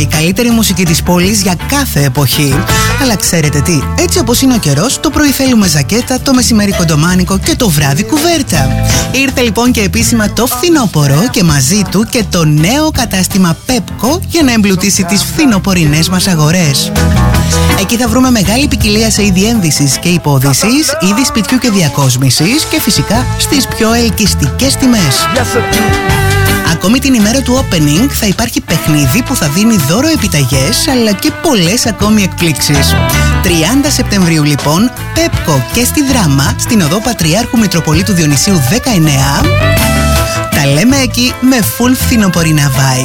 η καλύτερη μουσική της πόλης για κάθε εποχή. Αλλά ξέρετε τι, έτσι όπως είναι ο καιρός, το πρωί θέλουμε ζακέτα, το μεσημέρι κοντομάνικο και το βράδυ κουβέρτα. Ήρθε λοιπόν και επίσημα το φθινόπωρο και μαζί του και το νέο κατάστημα Pepco για να εμπλουτίσει τις φθινοπορεινές μας αγορές. Εκεί θα βρούμε μεγάλη ποικιλία σε είδη ένδυσης και υπόδυσης, είδη σπιτιού και διακόσμησης και φυσικά στις πιο ελκυστικές τιμές. Ακόμη την ημέρα του opening θα υπάρχει παιχνίδι που θα δίνει δώρο επιταγές αλλά και πολλές ακόμη εκπλήξεις. 30 Σεπτεμβρίου λοιπόν, Pepco και στη Δράμα, στην οδό Πατριάρχου Μητροπολίτου Διονυσίου 19. Τα λέμε εκεί με full φθινοπορεινά vibe.